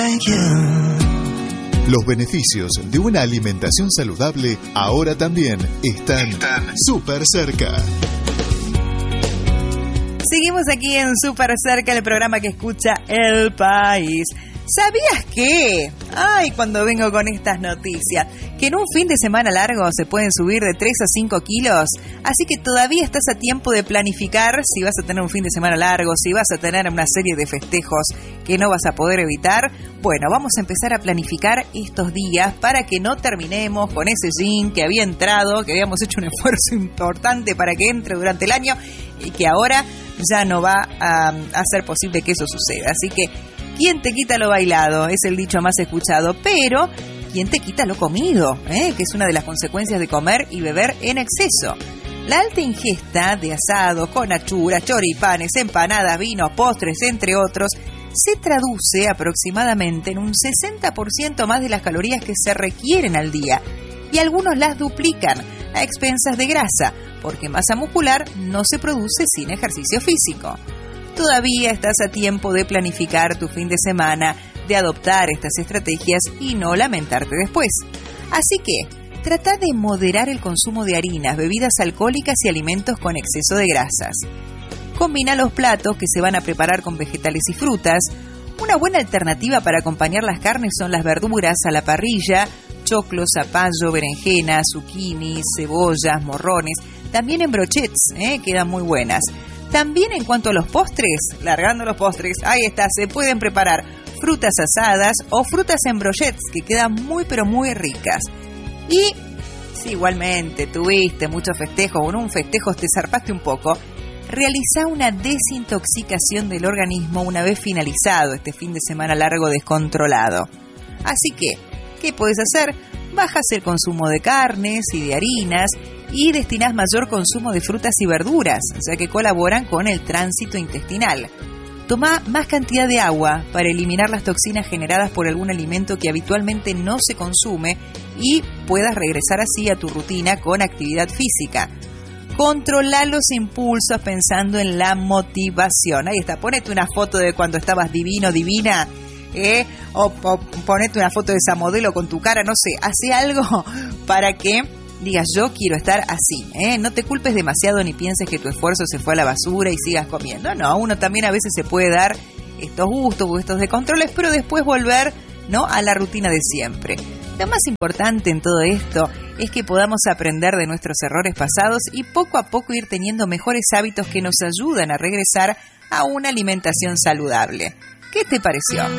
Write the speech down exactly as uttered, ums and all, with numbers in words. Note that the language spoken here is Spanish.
Los beneficios de una alimentación saludable ahora también están, están súper cerca. Seguimos aquí en Súper Cerca, el programa que escucha el país. ¿Sabías que? Ay, cuando vengo con estas noticias, que en un fin de semana largo se pueden subir de tres a cinco kilos, así que todavía estás a tiempo de planificar si vas a tener un fin de semana largo, si vas a tener una serie de festejos que no vas a poder evitar. Bueno, vamos a empezar a planificar estos días para que no terminemos con ese jean que había entrado, que habíamos hecho un esfuerzo importante para que entre durante el año y que ahora ya no va a, a ser posible que eso suceda. Así que, ¿quién te quita lo bailado? Es el dicho más escuchado, pero ¿quién te quita lo comido? ¿Eh? Que es una de las consecuencias de comer y beber en exceso. La alta ingesta de asados, con achuras, choripanes, empanadas, vinos, postres, entre otros, se traduce aproximadamente en un sesenta por ciento más de las calorías que se requieren al día, y algunos las duplican a expensas de grasa, porque masa muscular no se produce sin ejercicio físico. Todavía estás a tiempo de planificar tu fin de semana, de adoptar estas estrategias y no lamentarte después. Así que, trata de moderar el consumo de harinas, bebidas alcohólicas y alimentos con exceso de grasas. Combina los platos que se van a preparar con vegetales y frutas. Una buena alternativa para acompañar las carnes son las verduras a la parrilla, choclo, zapallo, berenjena, zucchini, cebollas, morrones, también en brochets, ¿eh? Quedan muy buenas. También en cuanto a los postres, largando los postres, ahí está, se pueden preparar frutas asadas o frutas en brochets que quedan muy pero muy ricas. Y si igualmente tuviste muchos festejos o en un festejo te zarpaste un poco, realiza una desintoxicación del organismo una vez finalizado este fin de semana largo descontrolado. Así que, ¿qué puedes hacer? Bajas el consumo de carnes y de harinas y destinás mayor consumo de frutas y verduras, ya que colaboran con el tránsito intestinal. Toma más cantidad de agua para eliminar las toxinas generadas por algún alimento que habitualmente no se consume y puedas regresar así a tu rutina con actividad física. Controla los impulsos pensando en la motivación. Ahí está, ponete una foto de cuando estabas divino, divina, ¿eh? o, o ponete una foto de esa modelo con tu cara, no sé, hace algo para que digas yo quiero estar así, ¿eh? No te culpes demasiado ni pienses que tu esfuerzo se fue a la basura y sigas comiendo. No, uno también a veces se puede dar estos gustos o estos descontroles, pero después volver, ¿no?, a la rutina de siempre. Lo más importante en todo esto es que podamos aprender de nuestros errores pasados y poco a poco ir teniendo mejores hábitos que nos ayudan a regresar a una alimentación saludable. ¿Qué te pareció?